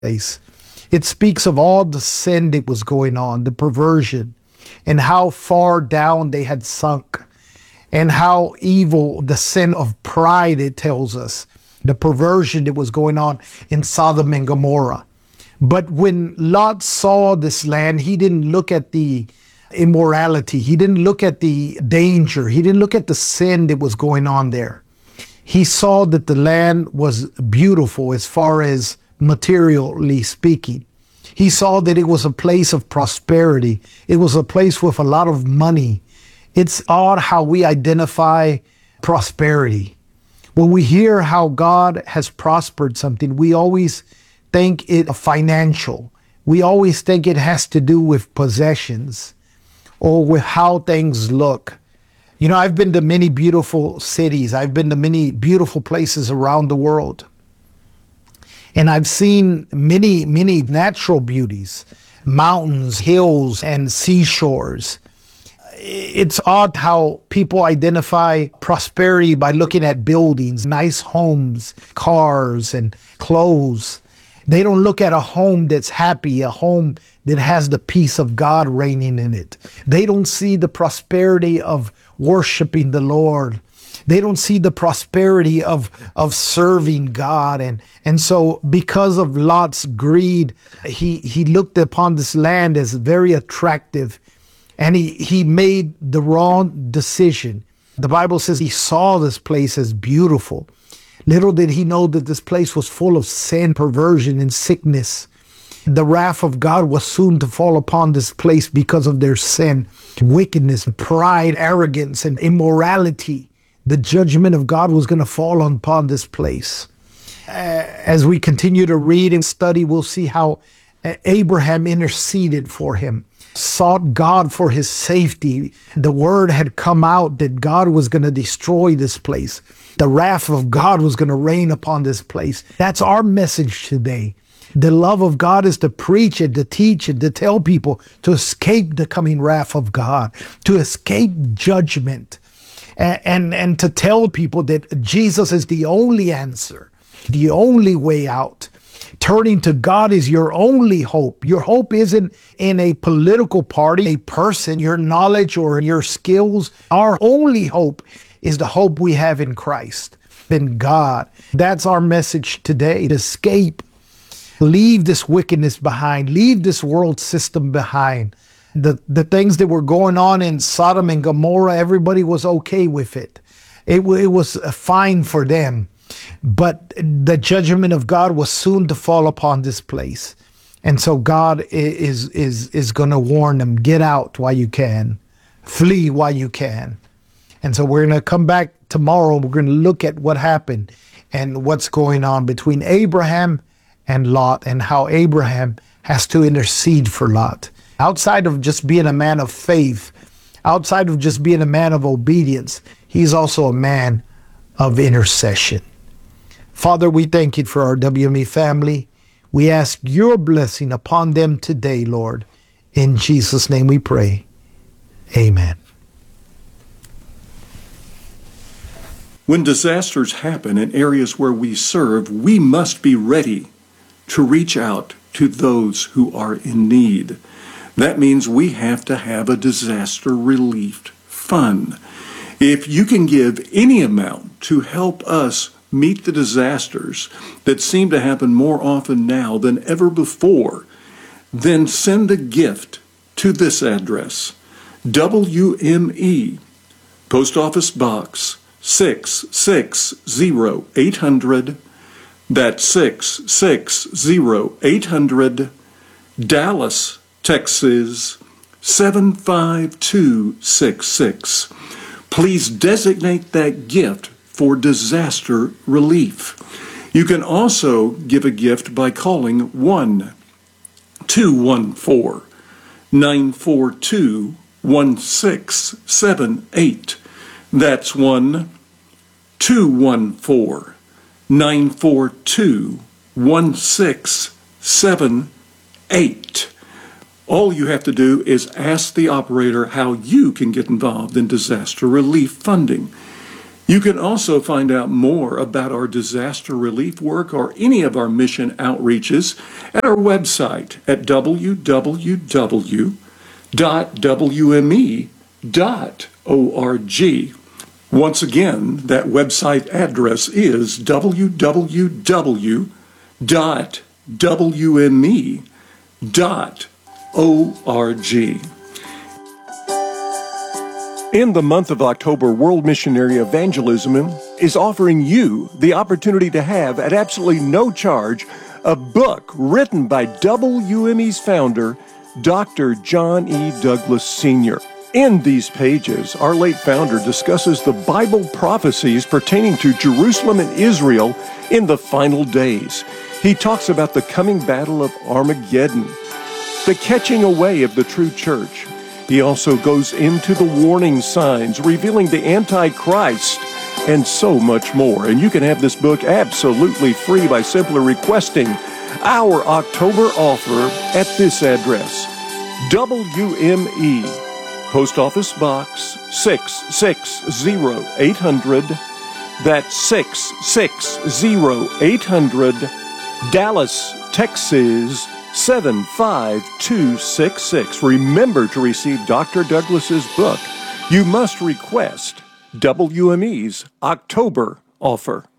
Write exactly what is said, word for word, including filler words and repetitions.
place. It speaks of all the sin that was going on, the perversion, and how far down they had sunk, and how evil the sin of pride, it tells us, the perversion that was going on in Sodom and Gomorrah. But when Lot saw this land, he didn't look at the immorality. He didn't look at the danger. He didn't look at the sin that was going on there. He saw that the land was beautiful as far as materially speaking. He saw that it was a place of prosperity. It was a place with a lot of money. It's odd how we identify prosperity. When we hear how God has prospered something, we always think it financial. We always think it has to do with possessions or with how things look. You know, I've been to many beautiful cities. I've been to many beautiful places around the world. And I've seen many, many natural beauties, mountains, hills, and seashores. It's odd how people identify prosperity by looking at buildings, nice homes, cars, and clothes. They don't look at a home that's happy, a home that has the peace of God reigning in it. They don't see the prosperity of worshiping the Lord. They don't see the prosperity of, of serving God. And, and so because of Lot's greed, he, he looked upon this land as very attractive, and he, he made the wrong decision. The Bible says he saw this place as beautiful. Little did he know that this place was full of sin, perversion, and sickness. The wrath of God was soon to fall upon this place because of their sin, wickedness, pride, arrogance, and immorality. The judgment of God was going to fall upon this place. Uh, as we continue to read and study, we'll see how Abraham interceded for him, sought God for his safety. The word had come out that God was going to destroy this place. The wrath of God was going to rain upon this place. That's our message today. The love of God is to preach and to teach and to tell people to escape the coming wrath of God, to escape judgment, and, and, and to tell people that Jesus is the only answer, the only way out. Turning to God is your only hope. Your hope isn't in a political party, a person, your knowledge, or your skills. Our only hope is the hope we have in Christ, in God. That's our message today, to escape. Leave this wickedness behind. Leave this world system behind. The, the things that were going on in Sodom and Gomorrah, everybody was okay with it. It, it was fine for them. But the judgment of God was soon to fall upon this place. And so God is, is, is going to warn them, get out while you can. Flee while you can. And so we're going to come back tomorrow. We're going to look at what happened and what's going on between Abraham and Lot, and how Abraham has to intercede for Lot. Outside of just being a man of faith, outside of just being a man of obedience, he's also a man of intercession. Father, we thank you for our W M E family. We ask your blessing upon them today, Lord. In Jesus' name we pray. Amen. When disasters happen in areas where we serve, we must be ready to reach out to those who are in need. That means we have to have a disaster relief fund. If you can give any amount to help us meet the disasters that seem to happen more often now than ever before, then send a gift to this address: W M E, Post Office Box six six zero eight hundred, that's six six zero eight hundred, Dallas, Texas seven five two six six. Please designate that gift for disaster relief. You can also give a gift by calling one two one four, nine four two, one six seven eight. That's one two one four, nine four two, one six seven eight. All you have to do is ask the operator how you can get involved in disaster relief funding. You can also find out more about our disaster relief work or any of our mission outreaches at our website at w w w dot w m e dot org. Once again, that website address is w w w dot w m e dot org. In the month of October, World Missionary Evangelism is offering you the opportunity to have, at absolutely no charge, a book written by W M E's founder, Doctor John E. Douglas Senior In these pages, our late founder discusses the Bible prophecies pertaining to Jerusalem and Israel in the final days. He talks about the coming battle of Armageddon, the catching away of the true church. He also goes into the warning signs, revealing the Antichrist, and so much more. And you can have this book absolutely free by simply requesting our October offer at this address: W M E, Post Office Box six six zero eight hundred. That's six six zero eight hundred, Dallas, Texas seven five two six six. Remember to receive Doctor Douglas's book. You must request W M E's October offer.